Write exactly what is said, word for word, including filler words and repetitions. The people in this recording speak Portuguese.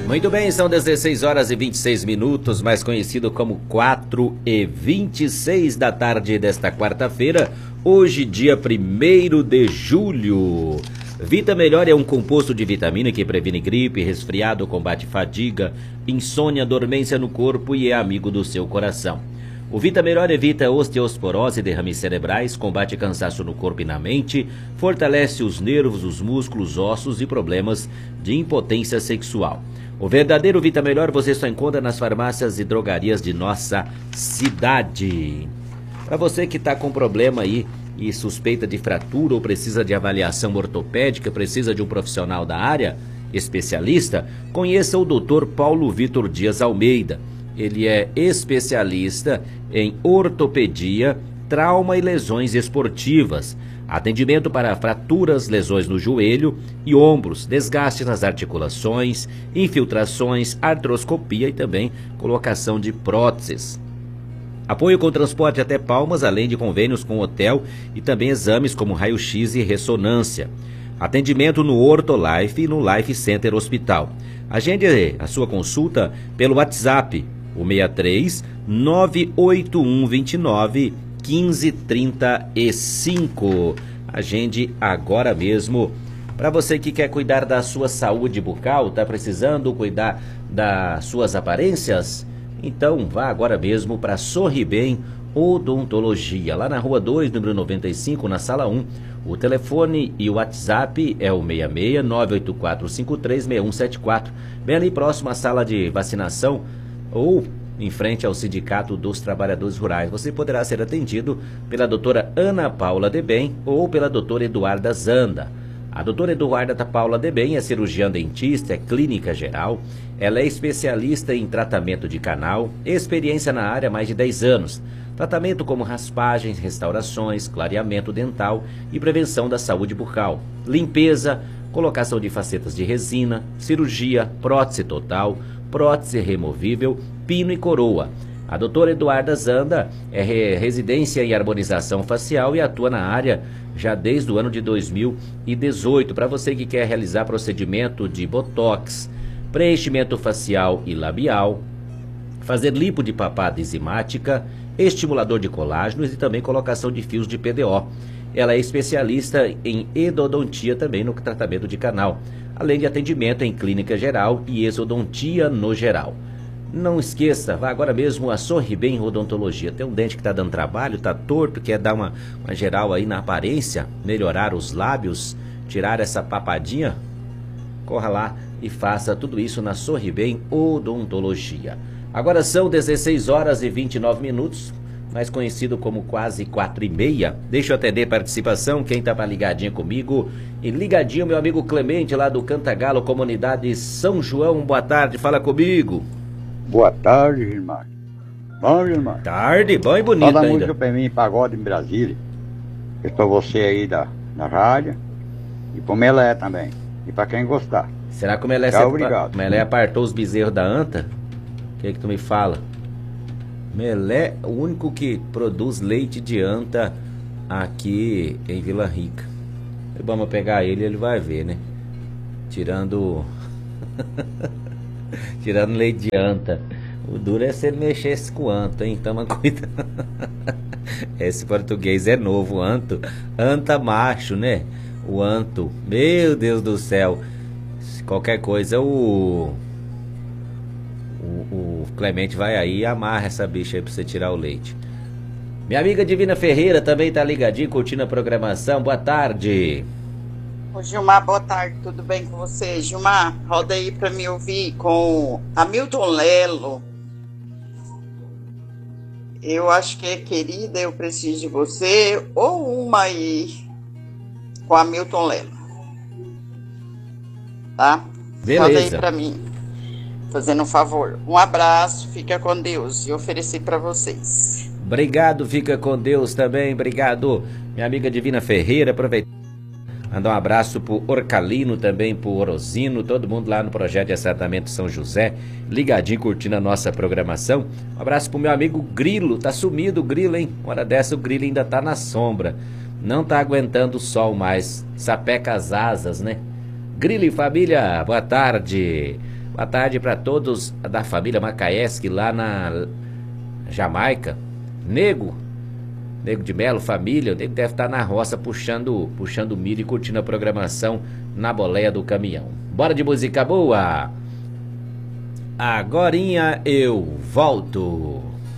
Muito bem, são dezesseis horas e vinte e seis minutos, mais conhecido como quatro e vinte e seis da tarde desta quarta-feira, hoje dia primeiro de julho. Vita Melhor é um composto de vitamina que previne gripe, resfriado, combate fadiga, insônia, dormência no corpo e é amigo do seu coração. O Vita Melhor evita osteoporose, derrames cerebrais, combate cansaço no corpo e na mente, fortalece os nervos, os músculos, ossos e problemas de impotência sexual. O verdadeiro Vita Melhor você só encontra nas farmácias e drogarias de nossa cidade. Para você que está com problema aí e suspeita de fratura ou precisa de avaliação ortopédica, precisa de um profissional da área, especialista, conheça o doutor Paulo Vitor Dias Almeida. Ele é especialista em ortopedia, trauma e lesões esportivas. Atendimento para fraturas, lesões no joelho e ombros, desgaste nas articulações, infiltrações, artroscopia e também colocação de próteses. Apoio com transporte até Palmas, além de convênios com hotel e também exames como raio-x e ressonância. Atendimento no Ortolife e no Life Center Hospital. Agende a sua consulta pelo WhatsApp, o seis três nove oito um dois nove um cinco três cinco. Agende agora mesmo. Para você que quer cuidar da sua saúde bucal, está precisando cuidar das suas aparências? Então vá agora mesmo para Sorri Bem Odontologia, lá na Rua dois, número noventa e cinco, na Sala um. O telefone e o WhatsApp é o seis seis nove oito quatro cinco três seis um sete quatro. Bem ali próximo à sala de vacinação ou em frente ao Sindicato dos Trabalhadores Rurais. Você poderá ser atendido pela doutora Ana Paula Debem ou pela doutora Eduarda Zanda. A doutora Eduarda Paula Debem é cirurgiã dentista, é clínica geral. Ela é especialista em tratamento de canal, experiência na área há mais de dez anos. Tratamento como raspagens, restaurações, clareamento dental e prevenção da saúde bucal. Limpeza, colocação de facetas de resina, cirurgia, prótese total, prótese removível, pino e coroa. A doutora Eduarda Zanda é re residência em harmonização facial e atua na área já desde o ano de dois mil e dezoito. Para você que quer realizar procedimento de botox, preenchimento facial e labial, fazer lipo de papada enzimática, estimulador de colágenos e também colocação de fios de P D O. Ela é especialista em endodontia também no tratamento de canal, além de atendimento em clínica geral e exodontia no geral. Não esqueça, vá agora mesmo a Sorri Bem Odontologia. Tem um dente que está dando trabalho, está torto, quer dar uma, uma geral aí na aparência, melhorar os lábios, tirar essa papadinha? Corra lá e faça tudo isso na Sorri Bem Odontologia. Agora são dezesseis horas e vinte e nove minutos, mais conhecido como quase quatro e meia. Deixa eu atender participação, quem tá ligadinho comigo. E ligadinho meu amigo Clemente lá do Cantagalo, comunidade São João. Boa tarde, fala comigo. Boa tarde, irmão. Bom, irmão. Tarde, bom e bonito ainda. Manda música pra mim, pagode em Brasília. Eu pra você aí da, da rádio. E pro Melé também. E pra quem gostar. Será que o Melé, Tchau, obrigado. O Melé apartou os bezerros da anta? O que que tu me fala? Melé, o único que produz leite de anta aqui em Vila Rica. Vamos pegar ele, ele vai ver, né? Tirando... Tirando leite de anta. O duro é se ele mexesse com anta, hein? Toma cuidado. Esse português é novo, anto. Anta macho, né? O anto. Meu Deus do céu. Qualquer coisa, o... O, o Clemente vai aí e amarra essa bicha aí pra você tirar o leite. Minha amiga Divina Ferreira também tá ligadinha, curtindo a programação. Boa tarde. Ô Gilmar, boa tarde, tudo bem com você? Gilmar, roda aí pra me ouvir com Hamilton Lelo. Eu acho que é Querida, Eu Preciso de Você, ou uma aí com Hamilton Lelo. Tá? Beleza. Roda aí pra mim, fazendo um favor. Um abraço, fica com Deus e ofereci pra vocês. Obrigado, fica com Deus também, obrigado. Minha amiga Divina Ferreira, aproveita. Mandar um abraço pro Orcalino, também pro Orozino, todo mundo lá no Projeto de Assentamento São José, ligadinho, curtindo a nossa programação. Um abraço pro meu amigo Grilo, tá sumido o Grilo, hein? Uma hora dessa o Grilo ainda tá na sombra, não tá aguentando o sol mais, sapeca as asas, né? Grilo e família, boa tarde. Boa tarde para todos da família Macaesque lá na Jamaica. Nego, Nego de Melo, família, o Nego deve estar na roça puxando, puxando milho e curtindo a programação na boleia do caminhão. Bora de música boa! Agorinha eu volto.